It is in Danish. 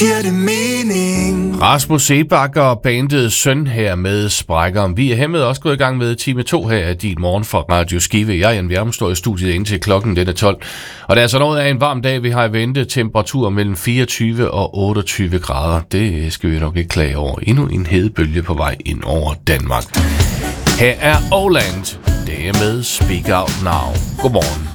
giver det mening. Rasmus Sebak og bandet Søn her med Sprækker. Vi er hermed også gået i gang med time 2 her af Din Morgen fra Radio Skive. Jeg, Jan Bjerrum, står i studiet indtil klokken den er 12. Og det er altså noget af en varm dag, vi har i vente. Temperatur mellem 24 og 28 grader. Det skal vi nok ikke klage over. Endnu en hedebølge på vej ind over Danmark. Her er Oland. Det er med Speak Out Now. Godmorgen.